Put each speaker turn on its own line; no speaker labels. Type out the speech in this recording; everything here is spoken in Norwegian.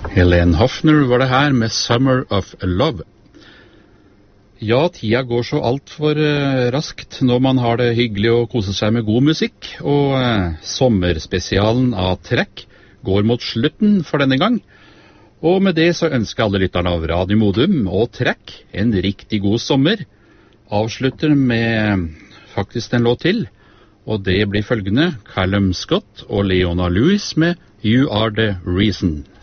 Helene Hofner var det her med Summer of Love. Ja, tida går så alt for raskt når man har det hyggelig å kose seg med god musikk, og sommerspesialen av Trekk går mot slutten for denne gang. Og med det så ønsker alle lytterne av Radio Modum og Trekk en riktig god sommer. Avslutter med faktisk en låt til, og det blir følgende: Callum Scott og Leona Lewis med You Are The Reason.